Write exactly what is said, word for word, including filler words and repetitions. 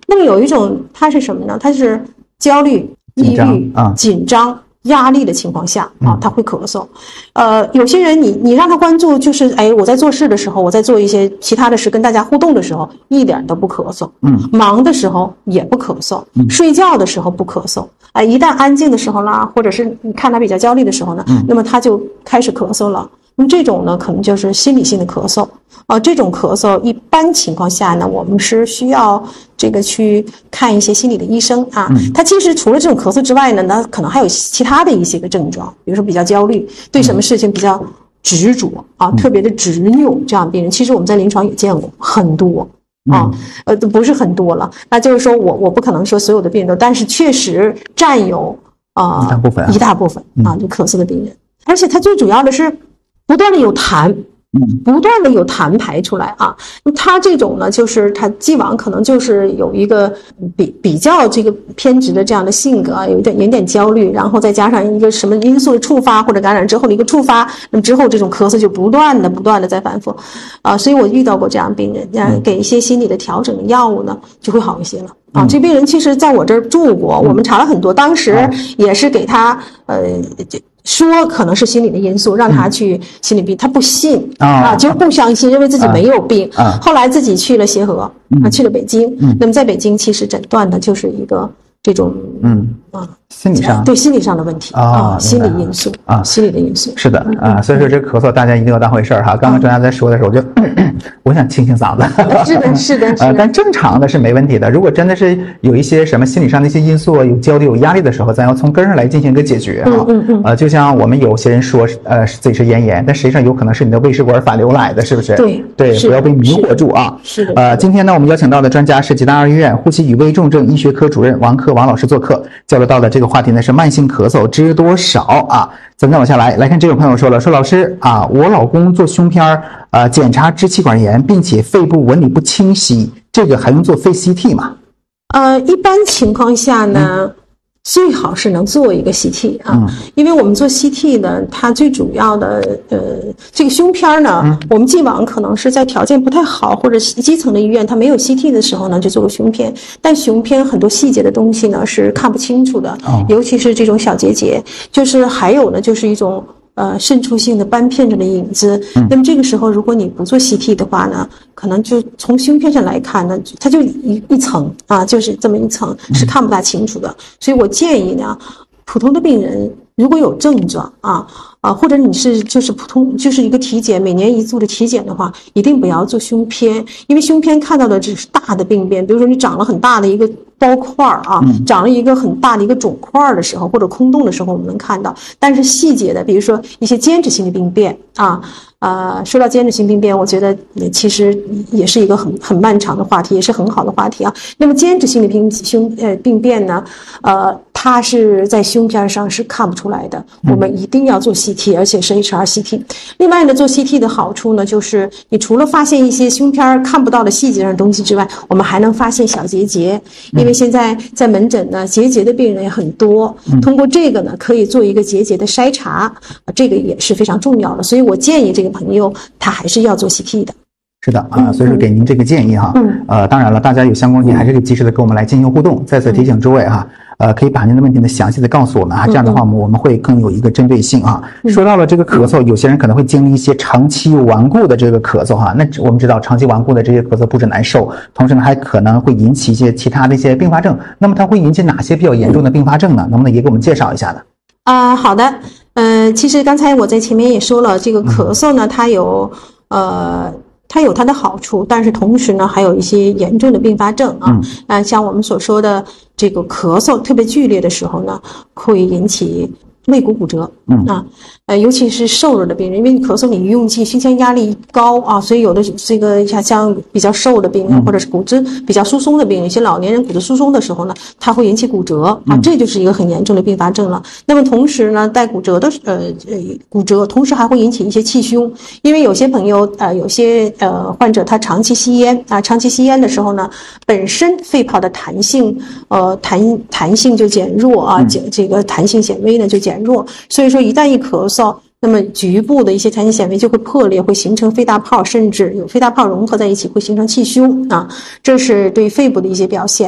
那么有一种它是什么呢？它是焦虑、抑郁、 啊、 紧张、压力的情况下啊，他会咳嗽。呃，有些人你你让他关注，就是哎，我在做事的时候，我在做一些其他的事，跟大家互动的时候，一点都不咳嗽。嗯，忙的时候也不咳嗽，嗯，睡觉的时候不咳嗽。哎，一旦安静的时候啦，或者是你看他比较焦虑的时候呢，嗯，那么他就开始咳嗽了。那么这种呢，可能就是心理性的咳嗽。啊、呃，这种咳嗽一般情况下呢，我们是需要这个去看一些心理的医生啊。嗯、他其实除了这种咳嗽之外呢，那可能还有其他的一些个症状，比如说比较焦虑，对什么事情比较执着啊，特别的执拗这样的病人，其实我们在临床也见过很多啊，呃，不是很多了。那就是说我我不可能说所有的病人都，但是确实占有啊、呃、 一大部分一大部分啊，就咳嗽的病人，而且他最主要的是不断的有痰。嗯，不断的有痰排出来啊，他这种呢，就是他既往可能就是有一个比比较这个偏执的这样的性格啊，有一点有点焦虑，然后再加上一个什么因素的触发或者感染之后的一个触发，那么之后这种咳嗽就不断的不断的在反复，啊，所以我遇到过这样的病人，嗯，给一些心理的调整的药物呢，就会好一些了。啊，这病人其实在我这儿住过，我们查了很多，当时也是给他呃。说可能是心理的因素，让他去心理病，他不信啊，就不相信，认为自己没有病。后来自己去了协和，啊，去了北京。那么在北京，其实诊断的就是一个这种嗯啊心理上对心理上的问题啊，心理因素啊，心理的因素。 是的啊，所以说这咳嗽大家一定要当回事儿哈。刚刚专家在说的时候，我就我想清清嗓子。 是的，是的，是的。但正常的是没问题的。如果真的是有一些什么心理上的一些因素，有焦虑、有压力的时候，咱要从根上来进行一个解决哈。嗯嗯。呃，就像我们有些人说，呃，自己是咽炎，但实际上有可能是你的胃食管反流来的，是不是？ 对对，不要被迷惑住啊。 是的。 呃，今天呢，我们邀请到的专家是济南二医院呼吸与胃重症医学科主任王克王老师做客，交流到的这个话题呢是慢性咳嗽知多少啊？咱再往下来，来看这位朋友说了，说老师啊，我老公做胸片儿，呃，检查支气管炎，并且肺部纹理不清晰，这个还用做肺 C T 吗？ 呃，一般情况下呢。嗯最好是能做一个 C T 啊，嗯、因为我们做 C T 呢，它最主要的呃，这个胸片呢，嗯、我们既往可能是在条件不太好或者基层的医院，它没有 C T 的时候呢，就做个胸片。但胸片很多细节的东西呢是看不清楚的，哦、尤其是这种小结节，就是还有呢，就是一种。呃，渗出性的斑片上的影子，嗯、那么这个时候，如果你不做 C T 的话呢，可能就从胸片上来看呢，它就一一层啊，就是这么一层，是看不大清楚的。嗯、所以我建议呢，普通的病人如果有症状啊啊，或者你是就是普通就是一个体检，每年一做的体检的话，一定不要做胸片，因为胸片看到的只是大的病变，比如说你长了很大的一个。包块啊，长了一个很大的一个肿块的时候，或者空洞的时候，我们能看到。但是细节的，比如说一些间质性的病变啊，呃，说到间质性病变，我觉得其实也是一个很很漫长的话题，也是很好的话题啊。那么间质性的病胸呃病变呢，呃，它是在胸片上是看不出来的，我们一定要做 C T， 而且是 H R C T。另外呢，做 C T 的好处呢，就是你除了发现一些胸片看不到的细节上的东西之外，我们还能发现小结节，因为因为现在在门诊呢，结节的病人也很多，通过这个呢，可以做一个结节的筛查，这个也是非常重要的。所以我建议这个朋友他还是要做 C T 的。 是的啊，所以说给您这个建议哈。嗯。呃，当然了，大家有相关问题还是可以及时的跟我们来进行互动。再次提醒诸位哈，呃，可以把您的问题呢详细的告诉我们啊，这样的话我们我们会更有一个针对性啊。说到了这个咳嗽，有些人可能会经历一些长期顽固的这个咳嗽哈。那我们知道，长期顽固的这些咳嗽不止难受，同时呢还可能会引起一些其他的一些并发症。那么它会引起哪些比较严重的并发症呢？能不能也给我们介绍一下呢？ 啊、呃，好的。呃，其实刚才我在前面也说了，这个咳嗽呢，它有呃。它有它的好处，但是同时呢，还有一些严重的并发症啊。嗯、呃，像我们所说的这个咳嗽特别剧烈的时候呢，会引起肋骨骨折。嗯啊，呃，尤其是瘦弱的病人，因为你咳嗽你用气，胸腔压力高啊，所以有的这个像像比较瘦的病人，或者是骨质比较疏松的病人，有些老年人骨质疏松的时候呢，它会引起骨折啊，这就是一个很严重的并发症了。那么同时呢，带骨折的呃呃骨折，同时还会引起一些气胸，因为有些朋友呃有些呃患者他长期吸烟啊，长期吸烟的时候呢，本身肺泡的弹性呃弹弹性就减弱啊，这这个弹性显微呢就减弱，所以说一旦一咳嗽，那么局部的一些弹性显微就会破裂，会形成肺大泡，甚至有肺大泡融合在一起，会形成气胸啊，这是对肺部的一些表现。